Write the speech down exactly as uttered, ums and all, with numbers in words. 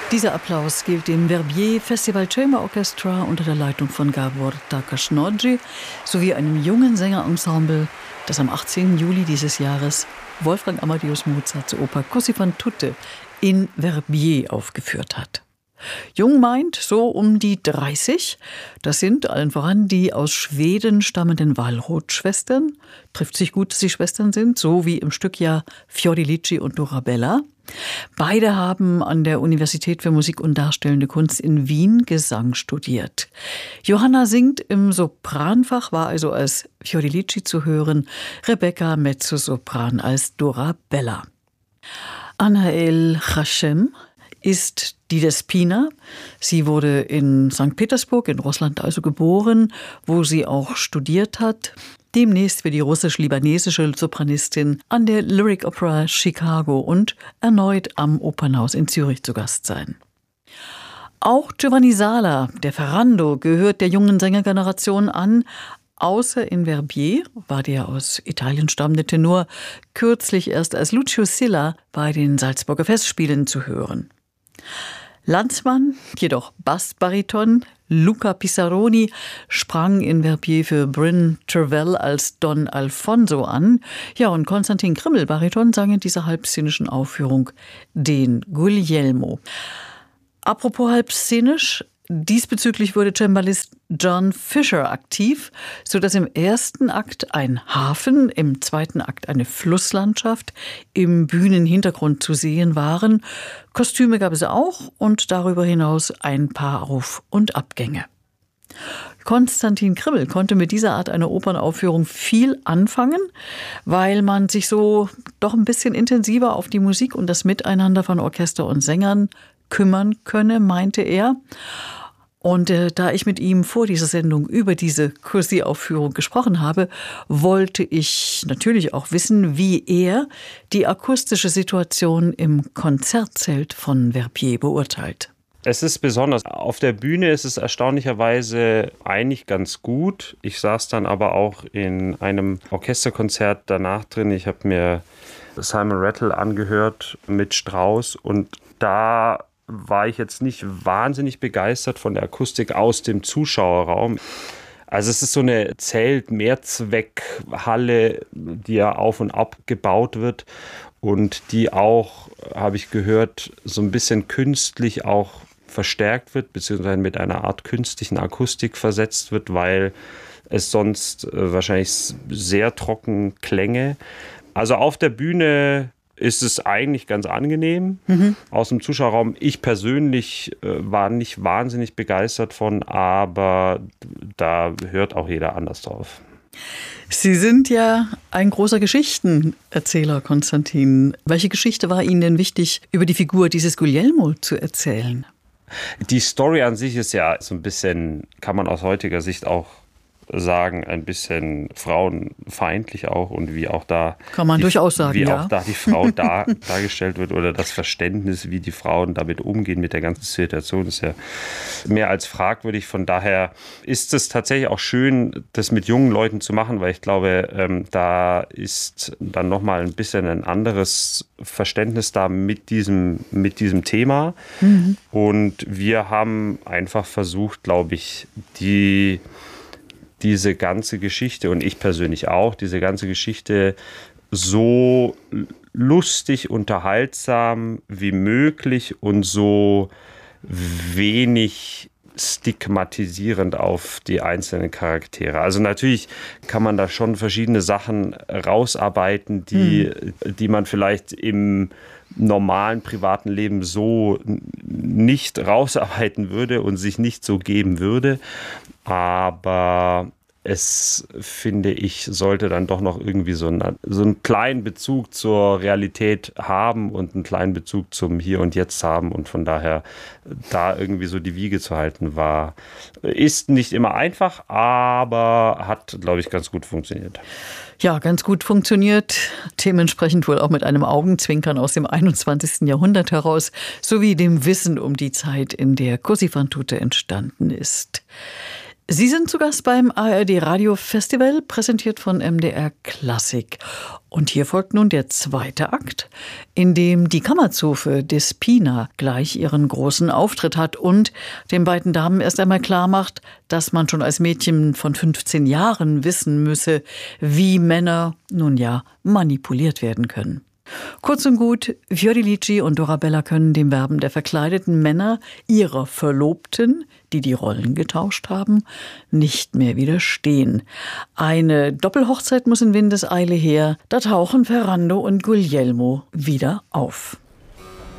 Dieser Applaus gilt dem Verbier Festival Chamber Orchestra unter der Leitung von Gabor Takashnodji sowie einem jungen Sängerensemble, das am achtzehnten Juli dieses Jahres Wolfgang Amadeus Mozarts Oper Così fan tutte in Verbier aufgeführt hat. Jung meint so um die dreißig. Das sind allen voran die aus Schweden stammenden Wallroth-Schwestern. Trifft sich gut, dass sie Schwestern sind, so wie im Stück ja Fiordilici und Dorabella. Beide haben an der Universität für Musik und Darstellende Kunst in Wien Gesang studiert. Johanna singt im Sopranfach, war also als Fiordilici zu hören, Rebecca Mezzosopran als Dorabella. Anael Hashem ist die Despina. Sie wurde in Sankt Petersburg, in Russland also geboren, wo sie auch studiert hat. Demnächst wird die russisch-libanesische Sopranistin an der Lyric Opera Chicago und erneut am Opernhaus in Zürich zu Gast sein. Auch Giovanni Sala, der Ferrando, gehört der jungen Sängergeneration an. Außer in Verbier war der aus Italien stammende Tenor kürzlich erst als Lucio Silla bei den Salzburger Festspielen zu hören. Landsmann, jedoch Bassbariton, Luca Pisaroni sprang in Verbier für Bryn Tervel als Don Alfonso an. Ja, und Konstantin Krimmel, Bariton, sang in dieser halbszenischen Aufführung den Guglielmo. Apropos halbszenisch, diesbezüglich wurde Cembalist John Fisher aktiv, sodass im ersten Akt ein Hafen, im zweiten Akt eine Flusslandschaft im Bühnenhintergrund zu sehen waren. Kostüme gab es auch und darüber hinaus ein paar Auf- und Abgänge. Konstantin Krimmel konnte mit dieser Art einer Opernaufführung viel anfangen, weil man sich so doch ein bisschen intensiver auf die Musik und das Miteinander von Orchester und Sängern kümmern könne, meinte er. Und äh, da ich mit ihm vor dieser Sendung über diese Così-Aufführung gesprochen habe, wollte ich natürlich auch wissen, wie er die akustische Situation im Konzertzelt von Verbier beurteilt. Es ist besonders. Auf der Bühne ist es erstaunlicherweise eigentlich ganz gut. Ich saß dann aber auch in einem Orchesterkonzert danach drin. Ich habe mir Simon Rattle angehört mit Strauss und da war ich jetzt nicht wahnsinnig begeistert von der Akustik aus dem Zuschauerraum. Also es ist so eine Zelt-Mehrzweckhalle, die ja auf und ab gebaut wird und die auch, habe ich gehört, so ein bisschen künstlich auch verstärkt wird, beziehungsweise mit einer Art künstlichen Akustik versetzt wird, weil es sonst wahrscheinlich sehr trocken klänge. Also auf der Bühne ist es eigentlich ganz angenehm mhm. aus dem Zuschauerraum. Ich persönlich äh, war nicht wahnsinnig begeistert von, aber da hört auch jeder anders drauf. Sie sind ja ein großer Geschichtenerzähler, Konstantin. Welche Geschichte war Ihnen denn wichtig, über die Figur dieses Guglielmo zu erzählen? Die Story an sich ist ja so ein bisschen, kann man aus heutiger Sicht auch sagen, ein bisschen frauenfeindlich auch und wie auch da kann man die, durchaus sagen, wie ja. auch da die Frau dar, dargestellt wird oder das Verständnis, wie die Frauen damit umgehen mit der ganzen Situation, ist ja mehr als fragwürdig. Von daher ist es tatsächlich auch schön, das mit jungen Leuten zu machen, weil ich glaube, ähm, da ist dann nochmal ein bisschen ein anderes Verständnis da mit diesem, mit diesem Thema. Mhm. Und wir haben einfach versucht, glaube ich, die diese ganze Geschichte und ich persönlich auch, diese ganze Geschichte so lustig, unterhaltsam wie möglich und so wenig stigmatisierend auf die einzelnen Charaktere. Also natürlich kann man da schon verschiedene Sachen rausarbeiten, die, hm. die man vielleicht im normalen privaten Leben so nicht rausarbeiten würde und sich nicht so geben würde. Aber es, finde ich, sollte dann doch noch irgendwie so einen, so einen kleinen Bezug zur Realität haben und einen kleinen Bezug zum Hier und Jetzt haben. Und von daher da irgendwie so die Wiege zu halten war, ist nicht immer einfach, aber hat, glaube ich, ganz gut funktioniert. Ja, ganz gut funktioniert. Dementsprechend wohl auch mit einem Augenzwinkern aus dem einundzwanzigsten Jahrhundert heraus, sowie dem Wissen um die Zeit, in der Così fan tutte entstanden ist. Sie sind zu Gast beim A R D Radio Festival, präsentiert von M D R Klassik. Und hier folgt nun der zweite Akt, in dem die Kammerzofe Despina gleich ihren großen Auftritt hat und den beiden Damen erst einmal klar macht, dass man schon als Mädchen von fünfzehn Jahren wissen müsse, wie Männer, nun ja, manipuliert werden können. Kurz und gut, Fiordilici und Dorabella können dem Werben der verkleideten Männer ihrer Verlobten, die die Rollen getauscht haben, nicht mehr widerstehen. Eine Doppelhochzeit muss in Windeseile her, da tauchen Ferrando und Guglielmo wieder auf.